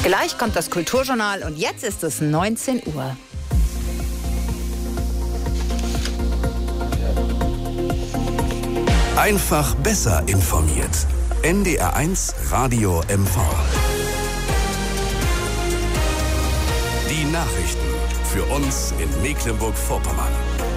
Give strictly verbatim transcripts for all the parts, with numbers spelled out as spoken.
Gleich kommt das Kulturjournal und jetzt ist es neunzehn Uhr. Einfach besser informiert. N D R eins Radio M V. Die Nachrichten für uns in Mecklenburg-Vorpommern.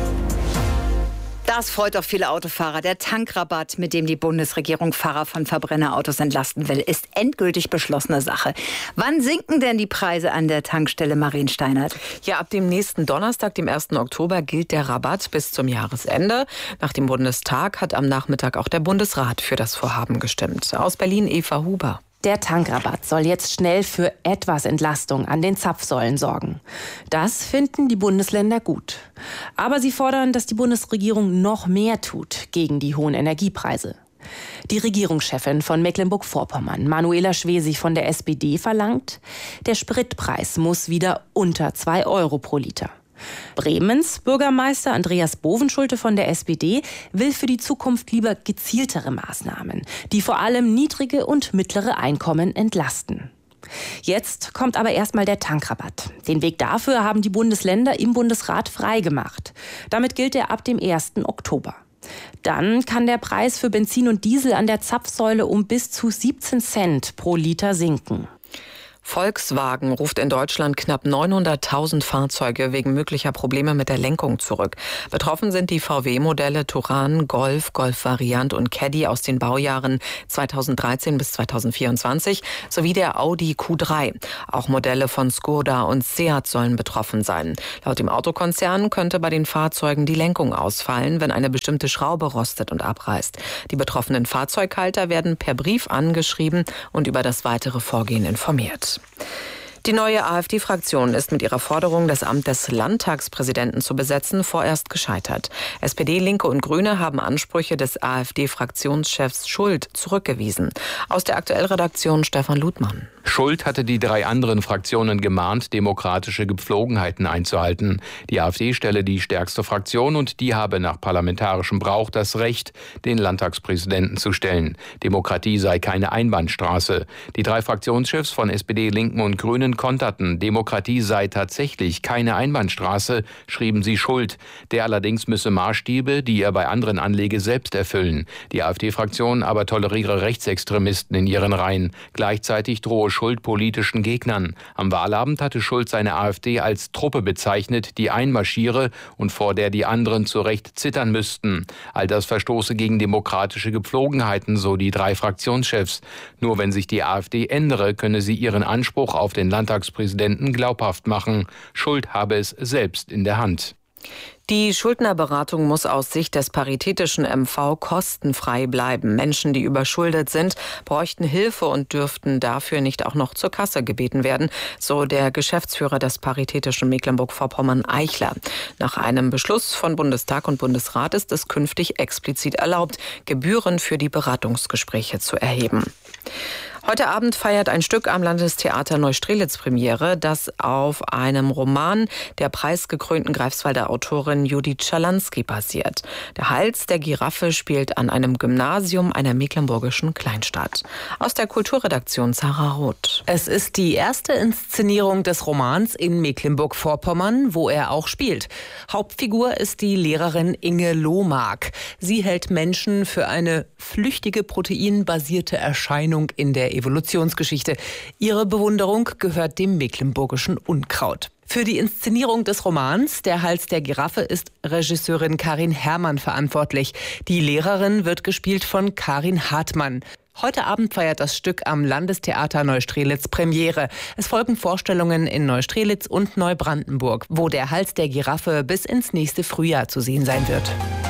Das freut auch viele Autofahrer. Der Tankrabatt, mit dem die Bundesregierung Fahrer von Verbrennerautos entlasten will, ist endgültig beschlossene Sache. Wann sinken denn die Preise an der Tankstelle, Marien Steinert? Ja, ab dem nächsten Donnerstag, dem ersten Oktober, gilt der Rabatt bis zum Jahresende. Nach dem Bundestag hat am Nachmittag auch der Bundesrat für das Vorhaben gestimmt. Aus Berlin Eva Huber. Der Tankrabatt soll jetzt schnell für etwas Entlastung an den Zapfsäulen sorgen. Das finden die Bundesländer gut. Aber sie fordern, dass die Bundesregierung noch mehr tut gegen die hohen Energiepreise. Die Regierungschefin von Mecklenburg-Vorpommern, Manuela Schwesig von der S P D, verlangt, der Spritpreis muss wieder unter zwei Euro pro Liter. Bremens Bürgermeister Andreas Bovenschulte von der S P D will für die Zukunft lieber gezieltere Maßnahmen, die vor allem niedrige und mittlere Einkommen entlasten. Jetzt kommt aber erstmal der Tankrabatt. Den Weg dafür haben die Bundesländer im Bundesrat freigemacht. Damit gilt er ab dem ersten Oktober. Dann kann der Preis für Benzin und Diesel an der Zapfsäule um bis zu siebzehn Cent pro Liter sinken. Volkswagen ruft in Deutschland knapp neunhunderttausend Fahrzeuge wegen möglicher Probleme mit der Lenkung zurück. Betroffen sind die V W-Modelle Touran, Golf, Golf Variant und Caddy aus den Baujahren zweitausenddreizehn bis zweitausendvierundzwanzig sowie der Audi Q drei. Auch Modelle von Skoda und Seat sollen betroffen sein. Laut dem Autokonzern könnte bei den Fahrzeugen die Lenkung ausfallen, wenn eine bestimmte Schraube rostet und abreißt. Die betroffenen Fahrzeughalter werden per Brief angeschrieben und über das weitere Vorgehen informiert. Die neue AfD-Fraktion ist mit ihrer Forderung, das Amt des Landtagspräsidenten zu besetzen, vorerst gescheitert. S P D, Linke und Grüne haben Ansprüche des AfD-Fraktionschefs Schult zurückgewiesen. Aus der Aktuellredaktion Stefan Ludmann. Schult hatte die drei anderen Fraktionen gemahnt, demokratische Gepflogenheiten einzuhalten. Die AfD stelle die stärkste Fraktion und die habe nach parlamentarischem Brauch das Recht, den Landtagspräsidenten zu stellen. Demokratie sei keine Einbahnstraße. Die drei Fraktionschefs von S P D, Linken und Grünen konterten, Demokratie sei tatsächlich keine Einbahnstraße, schrieben sie Schult. Der allerdings müsse Maßstäbe, die er bei anderen anlege, selbst erfüllen. Die AfD-Fraktion aber toleriere Rechtsextremisten in ihren Reihen. Gleichzeitig drohe Schult politischen Gegnern. Am Wahlabend hatte Schult seine AfD als Truppe bezeichnet, die einmarschiere und vor der die anderen zu Recht zittern müssten. All das verstoße gegen demokratische Gepflogenheiten, so die drei Fraktionschefs. Nur wenn sich die AfD ändere, könne sie ihren Anspruch auf den Landtagspräsidenten glaubhaft machen. Schult habe es selbst in der Hand. Die Schuldnerberatung muss aus Sicht des Paritätischen M V kostenfrei bleiben. Menschen, die überschuldet sind, bräuchten Hilfe und dürften dafür nicht auch noch zur Kasse gebeten werden, so der Geschäftsführer des Paritätischen Mecklenburg-Vorpommern Eichler. Nach einem Beschluss von Bundestag und Bundesrat ist es künftig explizit erlaubt, Gebühren für die Beratungsgespräche zu erheben. Heute Abend feiert ein Stück am Landestheater Neustrelitz Premiere, das auf einem Roman der preisgekrönten Greifswalder Autorin Judith Schalansky basiert. Der Hals der Giraffe spielt an einem Gymnasium einer mecklenburgischen Kleinstadt. Aus der Kulturredaktion Sarah Roth. Es ist die erste Inszenierung des Romans in Mecklenburg-Vorpommern, wo er auch spielt. Hauptfigur ist die Lehrerin Inge Lohmark. Sie hält Menschen für eine flüchtige proteinbasierte Erscheinung in der Evolutionsgeschichte. Ihre Bewunderung gehört dem mecklenburgischen Unkraut. Für die Inszenierung des Romans Der Hals der Giraffe ist Regisseurin Karin Herrmann verantwortlich. Die Lehrerin wird gespielt von Karin Hartmann. Heute Abend feiert das Stück am Landestheater Neustrelitz Premiere. Es folgen Vorstellungen in Neustrelitz und Neubrandenburg, wo Der Hals der Giraffe bis ins nächste Frühjahr zu sehen sein wird.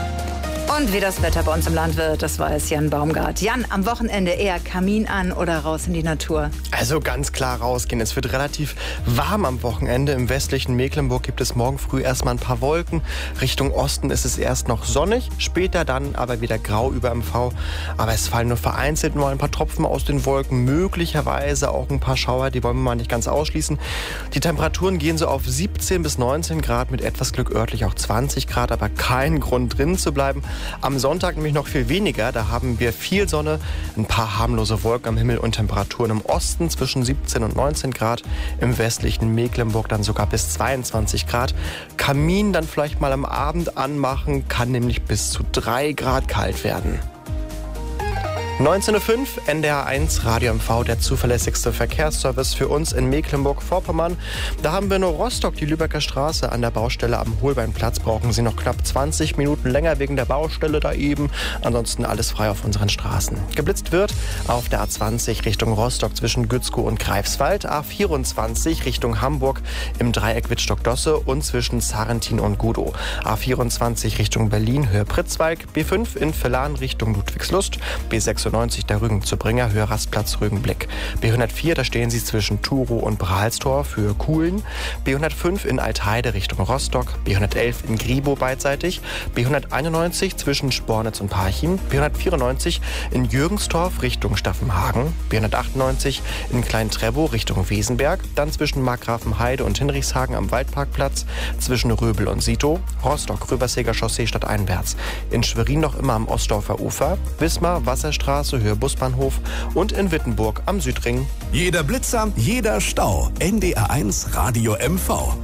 Und wie das Wetter bei uns im Land wird, das weiß Jan Baumgart. Jan, am Wochenende eher Kamin an oder raus in die Natur? Also ganz klar rausgehen. Es wird relativ warm am Wochenende. Im westlichen Mecklenburg gibt es morgen früh erstmal ein paar Wolken. Richtung Osten ist es erst noch sonnig, später dann aber wieder grau über M V. Aber es fallen nur vereinzelt nur ein paar Tropfen aus den Wolken, möglicherweise auch ein paar Schauer, die wollen wir mal nicht ganz ausschließen. Die Temperaturen gehen so auf siebzehn bis neunzehn Grad, mit etwas Glück örtlich auch zwanzig Grad, aber kein Grund drin zu bleiben. Am Sonntag nämlich noch viel weniger. Da haben wir viel Sonne, ein paar harmlose Wolken am Himmel und Temperaturen im Osten zwischen siebzehn und neunzehn Grad. Im westlichen Mecklenburg dann sogar bis zweiundzwanzig Grad. Kamin dann vielleicht mal am Abend anmachen, kann nämlich bis zu drei Grad kalt werden. neunzehn Uhr fünf, N D R eins, Radio M V, der zuverlässigste Verkehrsservice für uns in Mecklenburg-Vorpommern. Da haben wir nur Rostock, die Lübecker Straße an der Baustelle am Holbeinplatz. Brauchen Sie noch knapp zwanzig Minuten länger wegen der Baustelle da eben. Ansonsten alles frei auf unseren Straßen. Geblitzt wird auf der A zwanzig Richtung Rostock zwischen Gützkow und Greifswald, A vierundzwanzig Richtung Hamburg im Dreieck Wittstock-Dosse und zwischen Sarrentin und Gudow, A vierundzwanzig Richtung Berlin, Höhe Pritzwalk, B fünf in Villan Richtung Ludwigslust, B sechsundneunzig der Rügen zu Bringer, Höhe Rastplatz Rügenblick. B hundertvier, da stehen Sie zwischen Turow und Brahalstor für Kuhlen. B hundertfünf in Altheide Richtung Rostock. B hundertelf in Gribow beidseitig. B hunderteinundneunzig zwischen Spornitz und Parchim. B hundertvierundneunzig in Jürgenstorf Richtung Staffenhagen. B hundertachtundneunzig in Klein-Trebow Richtung Wesenberg. Dann zwischen Markgrafenheide und Hinrichshagen am Waldparkplatz. Zwischen Röbel und Sito. Rostock, Röberseger Chaussee stadteinwärts. In Schwerin noch immer am Ostdorfer Ufer. Wismar, Wasserstraße, Höhe Busbahnhof und in Wittenburg am Südring. Jeder Blitzer, jeder Stau. N D R eins Radio M V.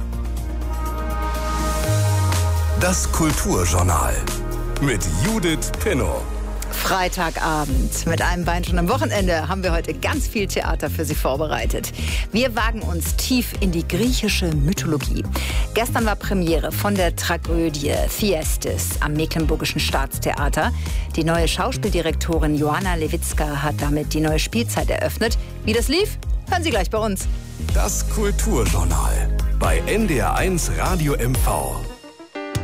Das Kulturjournal mit Judith Pinnow. Freitagabend. Mit einem Bein schon am Wochenende haben wir heute ganz viel Theater für Sie vorbereitet. Wir wagen uns tief in die griechische Mythologie. Gestern war Premiere von der Tragödie Thyestes am Mecklenburgischen Staatstheater. Die neue Schauspieldirektorin Joanna Lewitzka hat damit die neue Spielzeit eröffnet. Wie das lief, hören Sie gleich bei uns. Das Kulturjournal bei N D R eins Radio M V.